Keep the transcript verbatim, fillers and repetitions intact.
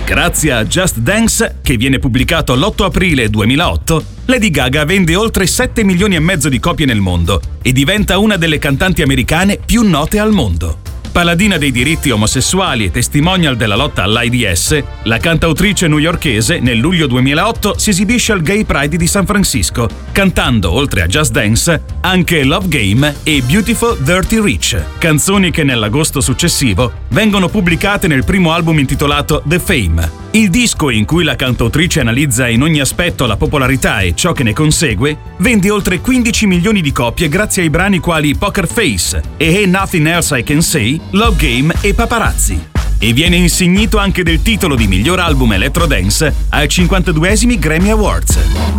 Grazie a Just Dance, che viene pubblicato l'otto aprile duemilaotto, Lady Gaga vende oltre sette milioni e mezzo di copie nel mondo e diventa una delle cantanti americane più note al mondo. Paladina dei diritti omosessuali e testimonial della lotta all'AIDS, la cantautrice newyorkese nel luglio duemilaotto si esibisce al Gay Pride di San Francisco, cantando, oltre a Just Dance, anche Love Game e Beautiful Dirty Rich, canzoni che nell'agosto successivo vengono pubblicate nel primo album intitolato The Fame. Il disco, in cui la cantautrice analizza in ogni aspetto la popolarità e ciò che ne consegue, vende oltre quindici milioni di copie grazie ai brani quali Poker Face e Hey Nothing Else I Can Say, Love Game e Paparazzi. E viene insignito anche del titolo di miglior album electro dance ai cinquantaduesimi Grammy Awards.